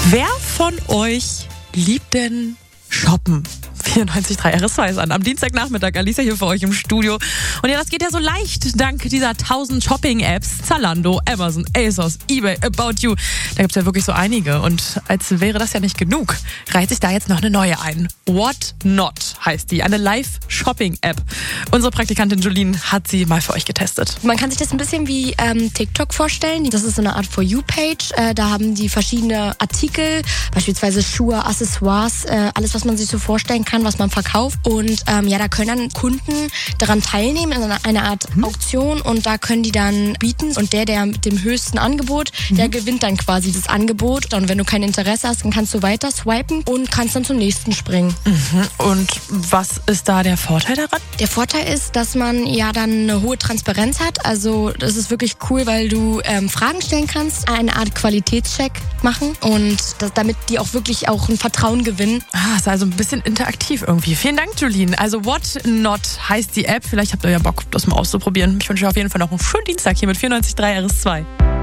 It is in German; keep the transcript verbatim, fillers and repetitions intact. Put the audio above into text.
Wer von euch liebt denn Shoppen? vierundneunzig Komma drei R S zwei ist an. Am Dienstagnachmittag, Alicia hier für euch im Studio. Und ja, das geht ja so leicht dank dieser tausend Shopping-Apps. Zalando, Amazon, ASOS, eBay, About You. Da gibt's ja wirklich so einige. Und als wäre das ja nicht genug, reiht sich da jetzt noch eine neue ein. What Not heißt die. Eine Live-Shopping-App. Unsere Praktikantin Julien hat sie mal für euch getestet. Man kann sich das ein bisschen wie ähm, TikTok vorstellen. Das ist so eine Art For You-Page. Äh, da haben die verschiedene Artikel, beispielsweise Schuhe, Accessoires, äh, alles, was man sich so vorstellen kann, was man verkauft. Und ähm, ja, da können dann Kunden daran teilnehmen in einer, einer Art mhm. Auktion und da können die dann bieten. Und der, der mit dem höchsten Angebot, mhm. der gewinnt dann quasi das Angebot. Und wenn du kein Interesse hast, dann kannst du weiter swipen und kannst dann zum nächsten springen. Mhm. Und was ist da der Vorteil daran? Der Vorteil ist, dass man ja dann eine hohe Transparenz hat. Also das ist wirklich cool, weil du ähm, Fragen stellen kannst, eine Art Qualitätscheck machen und das, damit die auch wirklich auch ein Vertrauen gewinnen. Ah, ist also ein bisschen interaktiv irgendwie. Vielen Dank, Julien. Also What Not heißt die App. Vielleicht habt ihr ja Bock, das mal auszuprobieren. Ich wünsche euch auf jeden Fall noch einen schönen Dienstag hier mit vierundneunzig Komma drei R S zwei.